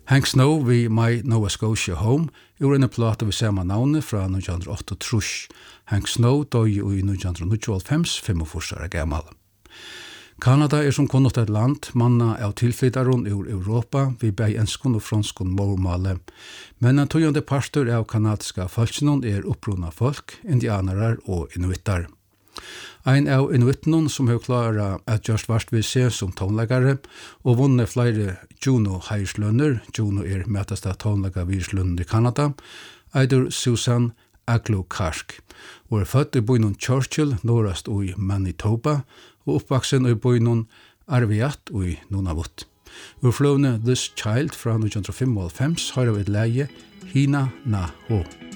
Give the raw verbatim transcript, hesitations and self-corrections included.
Hank Snow vi My Nova Scotia Home ur en plata vi samme navnet fra nitjan åttaogtrýss. Hank Snow døy i nitjan níggjuoghálvfems, fimogfýrs ára gamal. Kanada er som kunnat et land, manna av tilflyttaron ur Europa, vi bei enskun og franskun mormale. Men en tøyande pastor av kanadiska folkjennom er uppruna folk, indianarar og inuitar. Ein av inuitnon som har klara at just vart vi se som tonleggare og vunne flere Juno heislønner, Juno er metasta tonlegga virslønner i Kanada, eidur Susan Aglo-Karsk, og er født i byen Churchill, norrast i Manitoba, og oppvaksen i byen Arviat i Nunavut. Ur fløvne This Child fra nitjan fimoghalvfems har vi et leie Hina Na Ho.